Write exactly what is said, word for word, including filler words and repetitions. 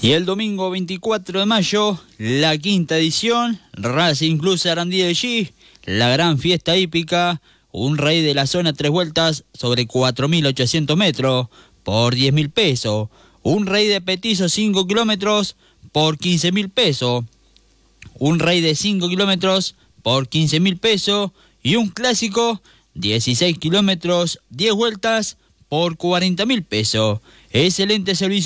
Y el domingo veinticuatro de mayo, la quinta edición, Racing Club Sarandí de G, la gran fiesta hípica, un rey de la zona tres vueltas sobre cuatro mil ochocientos metros por diez mil pesos, un rey de petizo cinco kilómetros por quince mil pesos, un rey de cinco kilómetros por quince mil pesos y un clásico dieciséis kilómetros, diez vueltas por cuarenta mil pesos. Excelente servicio.